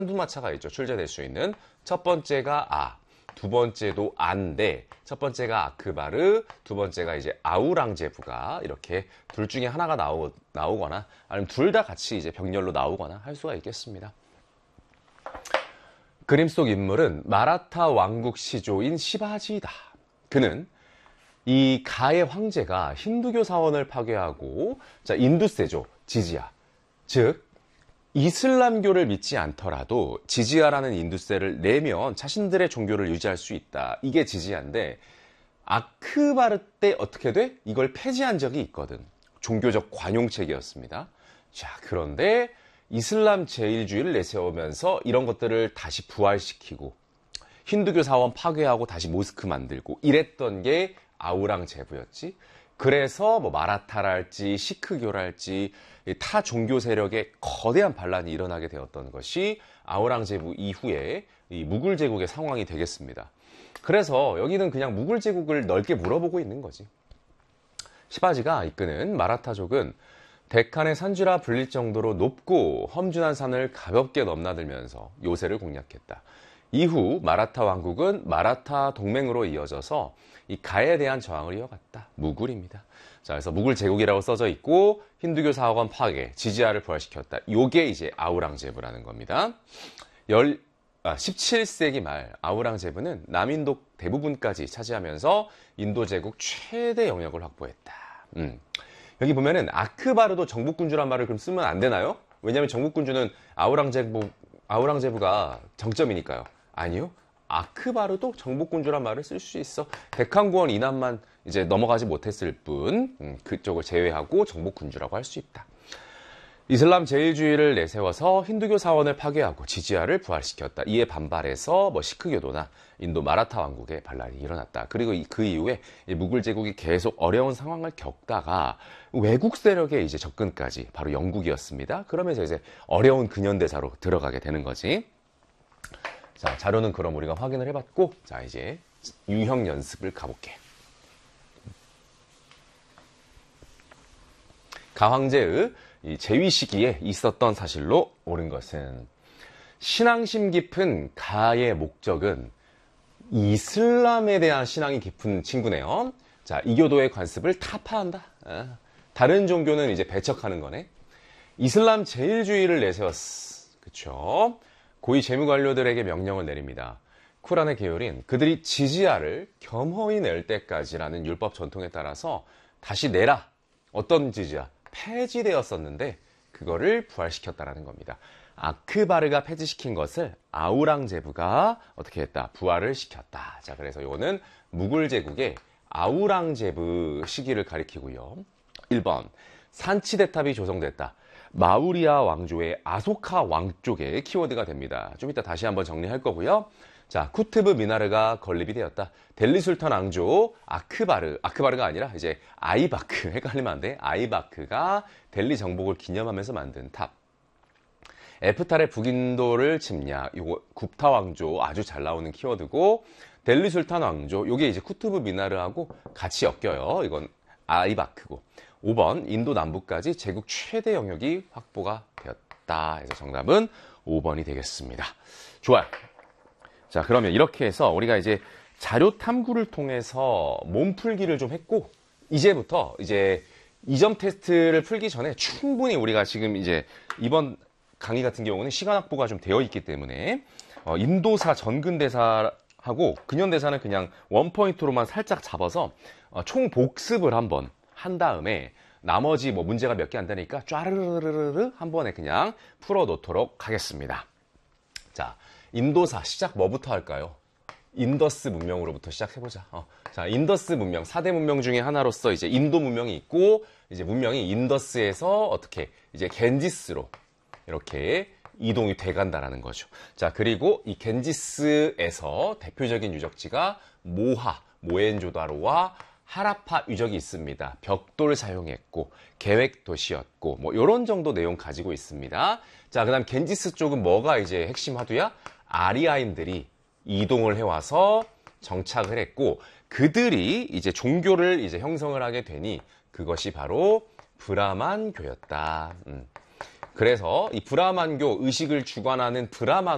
한두마차가 있죠. 출제될 수 있는. 첫 번째가 아, 두 번째도 아인데 첫 번째가 아크바르, 두 번째가 이제 아우랑제부가 이렇게 둘 중에 하나가 나오거나 아니면 둘 다 같이 이제 병렬로 나오거나 할 수가 있겠습니다. 그림 속 인물은 마라타 왕국 시조인 시바지다. 그는 이 가의 황제가 힌두교 사원을 파괴하고 자, 인두세조, 지지야. 즉 이슬람교를 믿지 않더라도 지지야라는 인두세를 내면 자신들의 종교를 유지할 수 있다. 이게 지지야인데 아크바르 때 어떻게 돼? 이걸 폐지한 적이 있거든. 종교적 관용책이었습니다. 자, 그런데 이슬람 제일주의를 내세우면서 이런 것들을 다시 부활시키고 힌두교 사원 파괴하고 다시 모스크 만들고 이랬던 게 아우랑제부였지. 그래서 뭐 마라타랄지 시크교랄지 타 종교 세력의 거대한 반란이 일어나게 되었던 것이 아우랑제부 이후에 이 무굴 제국의 상황이 되겠습니다. 그래서 여기는 그냥 무굴 제국을 넓게 물어보고 있는 거지. 시바지가 이끄는 마라타족은 데칸의 산지라 불릴 정도로 높고 험준한 산을 가볍게 넘나들면서 요새를 공략했다. 이후 마라타 왕국은 마라타 동맹으로 이어져서 이 가에 대한 저항을 이어갔다. 무굴입니다. 자, 그래서 무굴 제국이라고 써져 있고 힌두교 사원 파괴, 지지야를 부활시켰다. 요게 이제 아우랑제부라는 겁니다. 17세기 말 아우랑제부는 남인도 대부분까지 차지하면서 인도 제국 최대 영역을 확보했다. 여기 보면은 아크바르도 정복군주란 말을 그럼 쓰면 안 되나요? 왜냐하면 정복군주는 아우랑제부가 정점이니까요. 아니요. 아크바르도 정복군주란 말을 쓸 수 있어. 데칸구원 이남만 이제 넘어가지 못했을 뿐 그쪽을 제외하고 정복군주라고 할 수 있다. 이슬람 제일주의를 내세워서 힌두교 사원을 파괴하고 지지야를 부활시켰다. 이에 반발해서 뭐 시크교도나 인도 마라타 왕국의 반란이 일어났다. 그리고 그 이후에 무굴 제국이 계속 어려운 상황을 겪다가 외국 세력의 이제 접근까지 바로 영국이었습니다. 그러면서 이제 어려운 근현대사로 들어가게 되는 거지. 자, 자료는 그럼 우리가 확인을 해봤고, 자, 이제 유형 연습을 가볼게. 가황제의 이 재위 시기에 있었던 사실로 옳은 것은 신앙심 깊은 가의 목적은 이슬람에 대한 신앙이 깊은 친구네요. 자, 이교도의 관습을 타파한다. 다른 종교는 이제 배척하는 거네. 이슬람 제일주의를 내세웠어. 그쵸? 고위 재무관료들에게 명령을 내립니다. 쿠란의 계율인 그들이 지지야를 겸허히 낼 때까지라는 율법 전통에 따라서 다시 내라. 어떤 지지야? 폐지되었었는데 그거를 부활시켰다라는 겁니다. 아크바르가 폐지시킨 것을 아우랑제부가 어떻게 했다? 부활을 시켰다. 자, 그래서 이거는 무굴 제국의 아우랑제부 시기를 가리키고요. 1번 산치대탑이 조성됐다. 마우리아 왕조의 아소카 왕 쪽의 키워드가 됩니다. 좀 이따 다시 한번 정리할 거고요. 자, 쿠트브 미나르가 건립이 되었다. 델리 술탄 왕조 아크바르가 아니라 이제 아이바크, 헷갈리면 안 돼. 아이바크가 델리 정복을 기념하면서 만든 탑. 에프탈의 북인도를 침략. 요거 굽타 왕조 아주 잘 나오는 키워드고 델리 술탄 왕조 요게 이제 쿠트브 미나르하고 같이 엮여요. 이건 아이바크고. 5번 인도 남부까지 제국 최대 영역이 확보가 되었다. 그래서 정답은 5번이 되겠습니다. 좋아요. 자, 그러면 이렇게 해서 우리가 이제 자료 탐구를 통해서 몸풀기를 좀 했고 이제부터 이제 이점 테스트를 풀기 전에 충분히 우리가 지금 이제 이번 강의 같은 경우는 시간 확보가 좀 되어 있기 때문에 인도사 전근대사하고 근현대사는 그냥 원포인트로만 살짝 잡아서 총 복습을 한번 한 다음에 나머지 뭐 문제가 몇 개 안 되니까 쫘르르르르 한 번에 그냥 풀어 놓도록 하겠습니다. 자, 인도사 시작 뭐부터 할까요? 인더스 문명으로부터 시작해보자. 자, 인더스 문명, 4대 문명 중에 하나로서 이제 인도 문명이 있고, 이제 문명이 인더스에서 어떻게, 이제 겐지스로 이렇게 이동이 돼간다라는 거죠. 자, 그리고 이 겐지스에서 대표적인 유적지가 모헨조다로와 하라파 유적이 있습니다. 벽돌을 사용했고, 계획 도시였고, 뭐, 요런 정도 내용 가지고 있습니다. 자, 그 다음 겐지스 쪽은 뭐가 이제 핵심 화두야? 아리아인들이 이동을 해와서 정착을 했고, 그들이 이제 종교를 이제 형성을 하게 되니, 그것이 바로 브라만교였다. 그래서 이 브라만교 의식을 주관하는 브라만